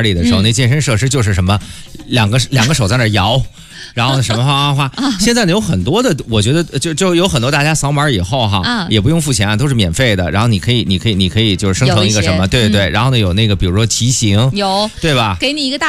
园里的时候，那健身设施就是什么两个手在那摇。然后什么哗，现在呢有很多的，我觉得就有很多大家扫码以后哈，也不用付钱啊，都是免费的。然后你可以就是生成一个什么，对，然后呢有那个比如说骑行， 有， 对吧？ 给你一个大